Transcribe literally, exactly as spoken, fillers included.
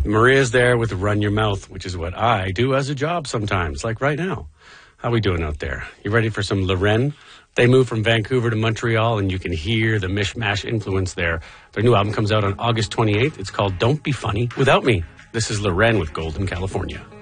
Maria's there with Run Your Mouth, which is what I do as a job sometimes, like right now. How we doing out there? You ready for some Loren? They moved from Vancouver to Montreal, and you can hear the mishmash influence there. Their new album comes out on August twenty-eighth. It's called Don't Be Funny Without Me. This is Loren with Golden, California.